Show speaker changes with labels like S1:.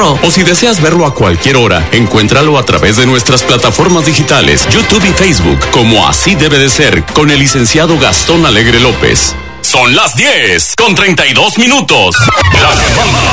S1: Cerro.
S2: O si deseas verlo a cualquier hora, encuéntralo a través de nuestras plataformas digitales, YouTube y Facebook, como Así Debe de Ser, con el licenciado Gastón Alegre López. Son las 10:32. La que manda